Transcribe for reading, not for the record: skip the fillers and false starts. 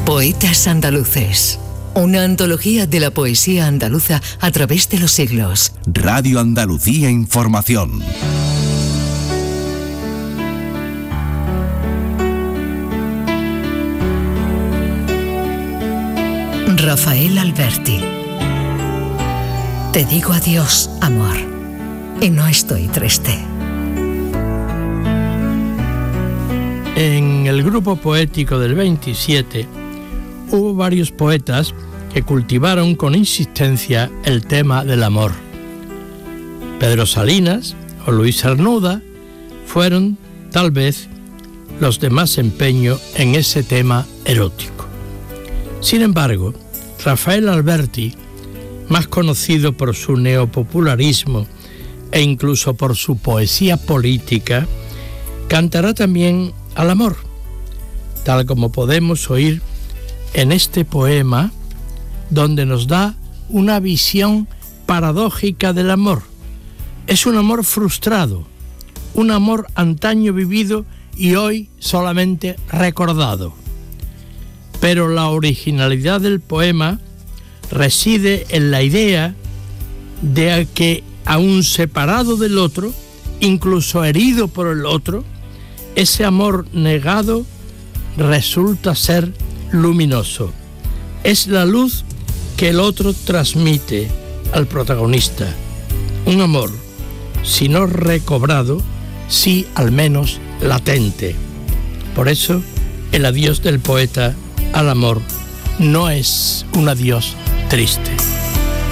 Poetas andaluces. Una antología de la poesía andaluza a través de los siglos. Radio Andalucía Información. Rafael Alberti. Te digo adiós, amor, y no estoy triste. En el grupo poético del 27 hubo varios poetas que cultivaron con insistencia el tema del amor. Pedro Salinas o Luis Cernuda fueron, tal vez, los de más empeño en ese tema erótico. Sin embargo, Rafael Alberti, más conocido por su neopopularismo e incluso por su poesía política, cantará también al amor, tal como podemos oír en este poema, donde nos da una visión paradójica del amor. Es un amor frustrado, un amor antaño vivido y hoy solamente recordado. Pero la originalidad del poema reside en la idea de que, aun separado del otro, incluso herido por el otro, ese amor negado resulta ser luminoso. Es la luz que el otro transmite al protagonista. Un amor, si no recobrado, sí al menos latente. Por eso, el adiós del poeta al amor no es un adiós triste.